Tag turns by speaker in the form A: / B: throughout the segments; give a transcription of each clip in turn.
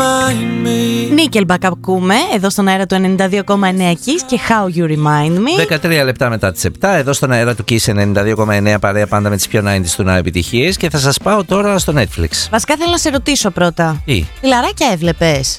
A: Nickelback ακούμε εδώ στον αέρα του 92,9 Kiss και How You Remind Me.
B: 13 λεπτά μετά τις 7 εδώ στον αέρα του Kiss 92,9, παρέα πάντα με τις πιο 90's του να επιτυχίες. Και θα σας πάω τώρα στο Netflix.
A: Βασικά θέλω να σε ρωτήσω πρώτα.
B: Τι?
A: Φιλαράκια έβλεπες?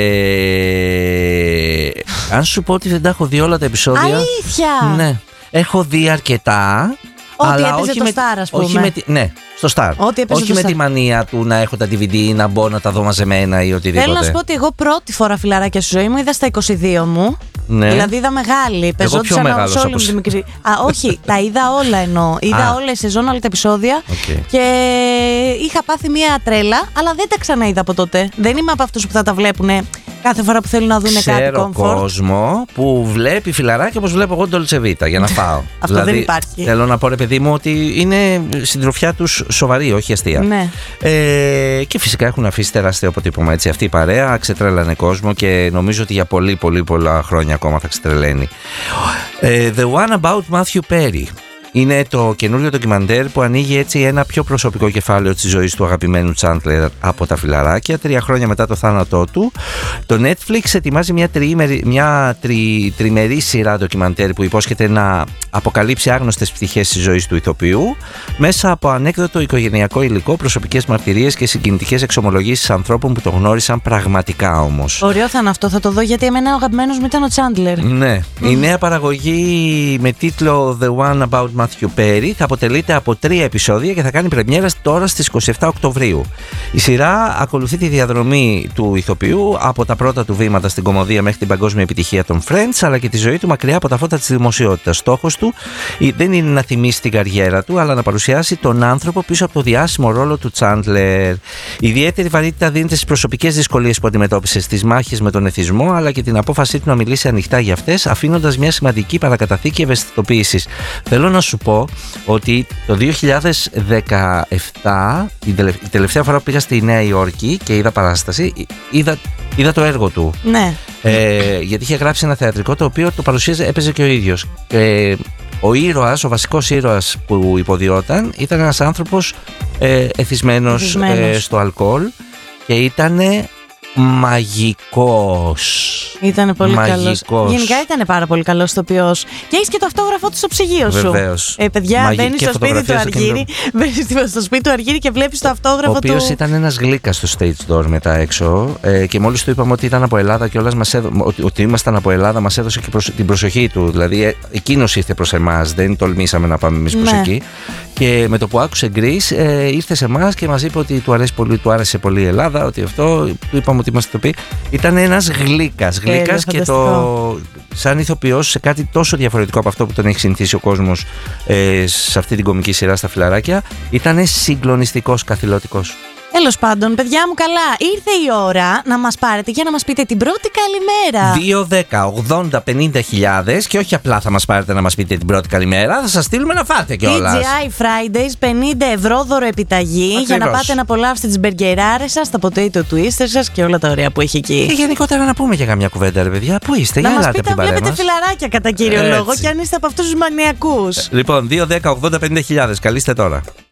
B: Αν σου πω ότι δεν τα έχω δει όλα τα επεισόδια.
A: Αλήθεια?
B: Ναι. Έχω δει αρκετά.
A: Ό,τι
B: αλλά
A: έπαιζε
B: όχι
A: το
B: με,
A: Star, ας πούμε.
B: όχι με, ναι, στο Star. Όχι με
A: Star.
B: τη μανία του να έχω τα DVD ή να μπω να τα δω μαζεμένα ή οτιδήποτε.
A: Θέλω να σου πω ότι εγώ πρώτη φορά φιλαράκια στη ζωή μου είδα στα 22 μου.
B: Ναι.
A: Δηλαδή είδα μεγάλη.
B: Πεζόντουσαν
A: σε όλη μου τη μικρή. Όχι, τα είδα όλα εννοώ. Είδα όλες τις σεζόν, όλα τα επεισόδια.
B: Okay.
A: Και είχα πάθει μία τρέλα, αλλά δεν τα ξαναείδα από τότε. Δεν είμαι από αυτούς που θα τα βλέπουν κάθε φορά που θέλουν να δουν κάτι comfort.
B: Ξέρω κόσμο που βλέπει φιλαράκια όπως βλέπω εγώ Dolce Vita για να φάω.
A: Αυτό
B: δηλαδή,
A: δεν υπάρχει.
B: Θέλω να πω, ρε παιδί μου, ότι είναι συντροφιά τους σοβαρή, όχι αστεία.
A: Ναι.
B: Και φυσικά έχουν αφήσει τεράστιο αποτύπωμα, έτσι. Αυτή η παρέα ξετρέλανε κόσμο και νομίζω ότι για πολύ πολλά χρόνια ακόμα θα ξετρελαίνει. The One About Matthew Perry είναι το καινούριο ντοκιμαντέρ που ανοίγει έτσι ένα πιο προσωπικό κεφάλαιο της ζωής του αγαπημένου Chandler από τα φιλαράκια 3 χρόνια μετά το θάνατό του. Το Netflix ετοιμάζει μια τριμερή σειρά ντοκιμαντέρ που υπόσχεται να αποκαλύψει άγνωστες πτυχές της ζωής του ηθοποιού μέσα από ανέκδοτο οικογενειακό υλικό, προσωπικές μαρτυρίες και συγκινητικές εξομολογήσεις ανθρώπων που το γνώρισαν πραγματικά όμως.
A: Ωραίο θα είναι αυτό, θα το δω γιατί εμένα ο αγαπημένος μου ήταν ο Chandler.
B: Ναι. Η νέα παραγωγή με τίτλο The One About Matthew Perry θα αποτελείται από 3 επεισόδια και θα κάνει πρεμιέρα τώρα στις 27 Οκτωβρίου. Η σειρά ακολουθεί τη διαδρομή του ηθοποιού από τα πρώτα του βήματα στην κωμωδία μέχρι την παγκόσμια επιτυχία των Friends, αλλά και τη ζωή του μακριά από τα φώτα της δημοσιότητας. Στόχος του δεν είναι να θυμίσει την καριέρα του, αλλά να παρουσιάσει τον άνθρωπο πίσω από το διάσημο ρόλο του Chandler. Ιδιαίτερη βαρύτητα δίνεται στις προσωπικές δυσκολίες που αντιμετώπισε, στις μάχες με τον εθισμό, αλλά και την απόφασή του να μιλήσει ανοιχτά για αυτές, αφήνοντας μια σημαντική παρακαταθήκη ευαισθητοποίησης. Θέλω να σου πω ότι το 2017, η τελευταία φορά που πήγα στη Νέα Υόρκη και είδα παράσταση, είδα το έργο του.
A: Ναι.
B: Γιατί είχε γράψει ένα θεατρικό το οποίο το παρουσίαζε, έπαιζε και ο ίδιος. Ο ήρωας, ο βασικός ήρωας που υποδιόταν ήταν ένας άνθρωπος εθισμένος στο αλκοόλ και ήτανε μαγικός.
A: Ήτανε πολύ καλός. Γενικά ήταν πάρα πολύ καλός ηθοποιός. Και έχεις και το αυτόγραφό του στο ψυγείο σου.
B: Βεβαίως.
A: Παιδιά, μπαίνεις στο σπίτι του Αργύρη, στο σπίτι του Αργύρη και βλέπεις το αυτόγραφο του.
B: Ο οποίος ήταν ένας γλύκας στο stage door μετά έξω. Και μόλις του είπαμε ότι ήταν από Ελλάδα και ότι ήμασταν από Ελλάδα, μας έδωσε και την προσοχή του. Δηλαδή, εκείνος ήρθε προς εμάς. Δεν τολμήσαμε να πάμε εμείς προς εκεί. Και με το που άκουσε Grease, ήρθε σε εμάς και μας είπε ότι του άρεσε πολύ η Ελλάδα, ότι αυτό. Του είπαμε ότι είμαστε ηθοποιοί. Ήταν ένας γλύκας και σαν ηθοποιός σε κάτι τόσο διαφορετικό από αυτό που τον έχει συνηθίσει ο κόσμος σε αυτή την κομική σειρά στα φιλαράκια, ήταν συγκλονιστικός, καθηλωτικός.
A: Τέλος πάντων, παιδιά μου, καλά. Ήρθε η ώρα να μας πάρετε για να μας πείτε την πρώτη καλημέρα.
B: 2-10-80-50 και όχι απλά θα μας πάρετε να μας πείτε την πρώτη καλημέρα, θα σας στείλουμε να φάτε κιόλας.
A: TGI Fridays, 50 ευρώ δώρο επιταγή. Ακριβώς. Για να πάτε να απολαύσετε τις μπεργκεράρες σας, τα potato twister σας και όλα τα ωραία που έχει εκεί.
B: Και γενικότερα να πούμε και καμιά κουβέντα, ρε παιδιά. Πού είστε, για ελάτε από την παρέα μας.
A: Να μας πείτε αν βλέπετε φιλαράκια κατά κύριο λόγο και αν είστε από αυτούς τους μανιακούς.
B: Λοιπόν, 2-10-80-50 καλείστε τώρα.